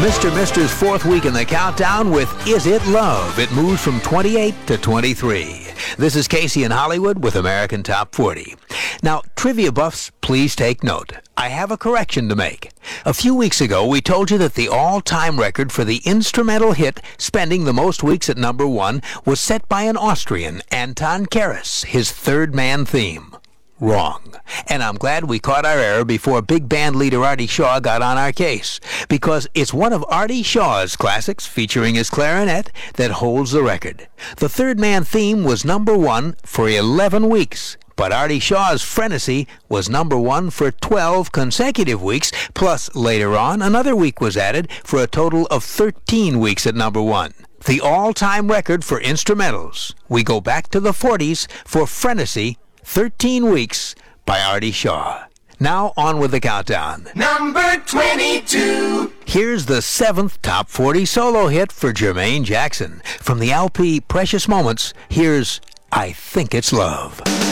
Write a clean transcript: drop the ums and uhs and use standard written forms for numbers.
Mr. Mister's fourth week in the countdown with Is It Love? It moved from 28 to 23. This is Casey in Hollywood with American Top 40. Now, trivia buffs, please take note. I have a correction to make. A few weeks ago, we told you that the all-time record for the instrumental hit spending the most weeks at number one was set by an Austrian, Anton Karas, his Third Man theme. Wrong. And I'm glad we caught our error before big band leader Artie Shaw got on our case, because it's one of Artie Shaw's classics featuring his clarinet that holds the record. The Third Man theme was number one for 11 weeks, but Artie Shaw's Frenesy was number one for 12 consecutive weeks, plus later on another week was added for a total of 13 weeks at number one. The all-time record for instrumentals. We go back to the 40s for Frenesy, 13 weeks by Artie Shaw. Now on with the countdown. Number 22. Here's the seventh top 40 solo hit for Jermaine Jackson. From the LP Precious Moments, here's I Think It's Love.